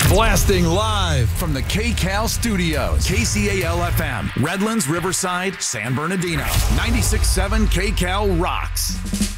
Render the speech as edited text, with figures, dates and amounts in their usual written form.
Blasting live from the KCAL studios. KCAL FM, Redlands, Riverside, San Bernardino. 96.7 KCAL rocks.